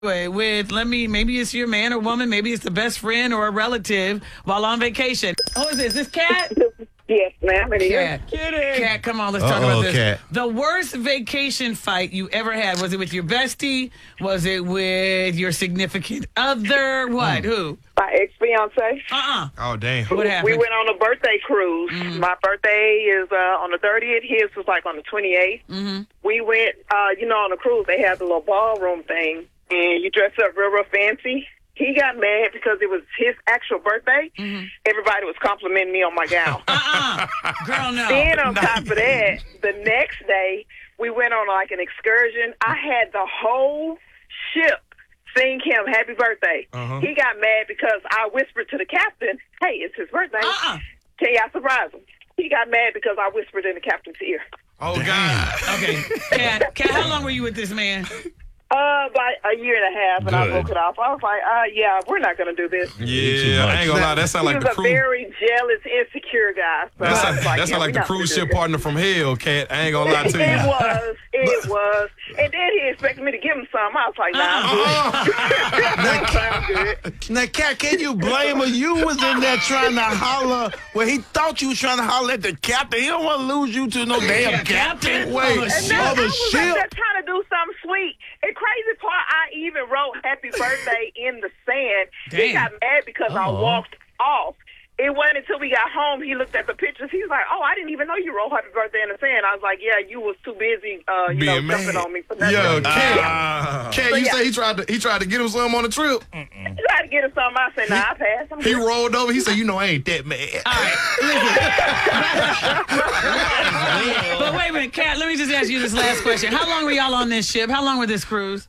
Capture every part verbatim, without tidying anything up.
with, let me, maybe it's your man or woman, maybe it's the best friend or a relative while on vacation. Who is this? This Cat? Yes, ma'am. It is. Cat. Cat, come on, let's talk Uh-oh, about this. Cat. The worst vacation fight you ever had, was it with your bestie? Was it with your significant other? What? Who? My ex-fiance. Uh-uh. Oh, damn. What happened? We went on a birthday cruise. Mhm. My birthday is uh, on the thirtieth. His was like on the twenty-eighth. Mm-hmm. We went, uh, you know, on a cruise. They had the little ballroom thing, and you dress up real, real fancy. He got mad because it was his actual birthday. Mm-hmm. Everybody was complimenting me on my gown. Uh-uh. Girl, no. Then on top of that, the next day, we went on like an excursion. I had the whole ship sing him happy birthday. Uh-huh. He got mad because I whispered to the captain, hey, it's his birthday. Uh-uh. Can y'all surprise him? He got mad because I whispered in the captain's ear. Oh, God. Okay. Cat, Cat, how long were you with this man? Uh, about a year and a half, and I Good. broke it off. I was like, uh, yeah, we're not going to do this. Yeah, I ain't gonna lie. That sound He like was the a cruise. very jealous, insecure guy. So That I sound, was like, that sound yeah, like we the not gonna cruise do ship this. partner from hell, Cat. I ain't gonna lie to you. It was. It was. And then he expected me to give him some. I was like, nah, I'm good. I'm good. Now, Cat, can you blame her? You was in there trying to holler where he thought you was trying to holler at the captain. He don't want to lose you to no damn captain. Captain? Wait, Oh, And shit. then I other was up ship. there trying to do something sweet. And crazy part, I even wrote happy birthday in the sand. He Damn. got mad because I Uh-oh. walked off. It wasn't until we got home, he looked at the pictures. He was like, oh, I didn't even know you wrote happy birthday in the sand. I was like, yeah, you was too busy, uh, you know, Being jumping mad. on me for nothing. Yo, Cat. Ah. Cat, So, you yeah. say he tried to he tried to get him some on the trip. I tried to get him something. I said, nah, I passed. I'm He good. rolled over. He said, "You know, I ain't that mad." But wait a minute, Cat, let me just ask you this last question. How long were y'all on this ship? How long were this cruise?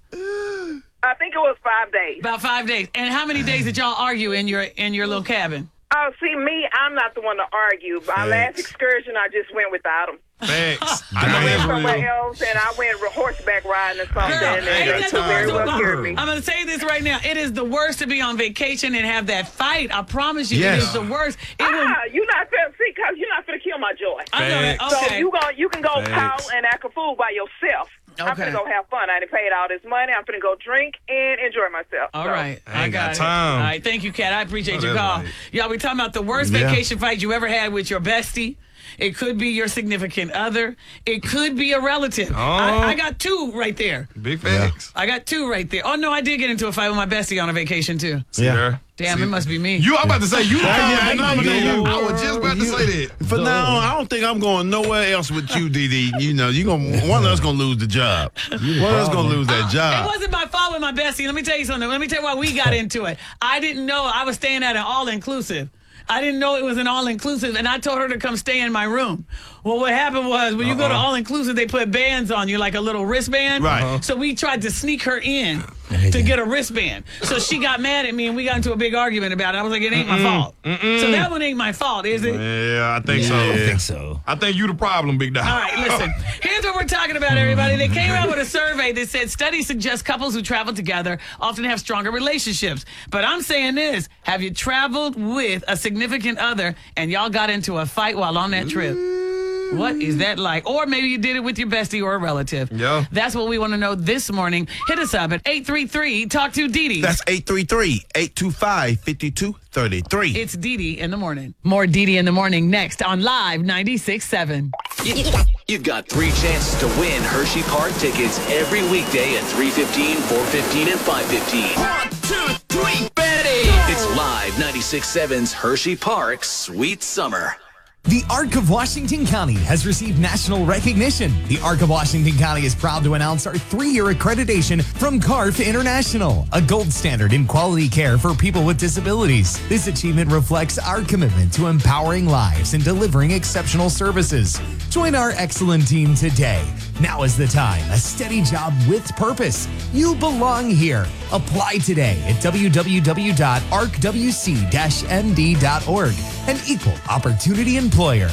I think it was five days. About five days. And how many days did y'all argue in your in your little cabin? Oh, see, me, I'm not the one to argue. My last excursion, I just went without him. Thanks. I I went know somewhere that's real. else, and I went horseback riding or something, Girl, and ain't it that the very worst? well cured me. I'm going to say this right now. It is the worst to be on vacation and have that fight. I promise you, Yes. it is the worst. It will, Ah, you're not finna see, cause you're not finna kill my joy. I know that. Facts. So Okay. you going you can go Thanks. pout and act a fool by yourself. I'm Okay. finna go have fun. I done paid all this money. I'm finna go drink and enjoy myself. All So, right. I ain't got it. time. All right. Thank you, Kat. I appreciate Oh, your that's call. right. Y'all, we talking about the worst Yeah. vacation fight you ever had with your bestie. It could be your significant other. It could be a relative. Oh. I, I got two right there. Big facts. I got two right there. Oh, no, I did get into a fight with my bestie on a vacation, too. See Yeah. there? Damn, See? it must be me. You, I'm about to say you. Yeah, I, I know you. I was just about to say that. For now on, I don't think I'm going nowhere else with you, D D. You know, you gonna one of us gonna lose the job. One of us gonna lose that It job. wasn't my fault with my bestie. Let me tell you something. Let me tell you why we got into it. I didn't know I was staying at an all-inclusive. I didn't know it was an all-inclusive, and I told her to come stay in my room. Well, what happened was when you go to Uh-uh. all-inclusive, they put bands on you, like a little wristband. Right. Uh-huh. So we tried to sneak her in to get a wristband. So she got mad at me, and we got into a big argument about it. I was like, it ain't my fault. So that one ain't my fault, is it? Yeah, I think so. I think so. I think you the problem, big dog. All right, listen. Here's what we're talking about, everybody. They came out with a survey that said studies suggest couples who travel together often have stronger relationships. But I'm saying this: have you traveled with a significant other and y'all got into a fight while on that trip? What is that like? Or maybe you did it with your bestie or a relative. Yeah. That's what we want to know this morning. Hit us up at eight three three talk to Dee Dee. That's eight three three, eight two five, five two three three. It's Dee Dee in the morning. More Dee Dee in the morning next on Live ninety-six point seven. You've got three chances to win Hershey Park tickets every weekday at three fifteen, four fifteen, and five fifteen. One, two, three, Betty! It's Live ninety-six point seven's Hershey Park Sweet Summer. The Arc of Washington County has received national recognition. The Arc of Washington County is proud to announce our three-year accreditation from C A R F International, a gold standard in quality care for people with disabilities. This achievement reflects our commitment to empowering lives and delivering exceptional services. Join our excellent team today. Now is the time. A steady job with purpose. You belong here. Apply today at w w w dot arc w c dash n d dot org. An equal opportunity employer.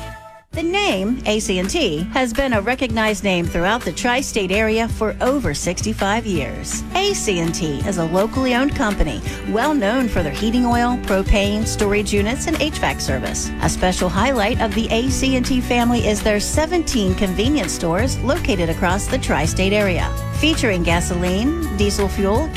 The name A C and T has been a recognized name throughout the tri-state area for over sixty-five years. A C and T is a locally owned company, well known for their heating oil, propane, storage units, and H V A C service. A special highlight of the A C and T family is their seventeen convenience stores located across the tri-state area. featuring gasoline, diesel fuel,